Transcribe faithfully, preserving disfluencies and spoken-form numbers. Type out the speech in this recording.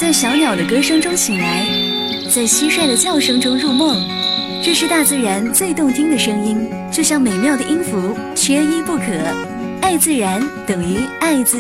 在小鸟的歌声中醒来，在蟋蟀的叫声中入梦。这是大自然最动听的声音，就像美妙的音符，缺一不可。爱自然等于爱自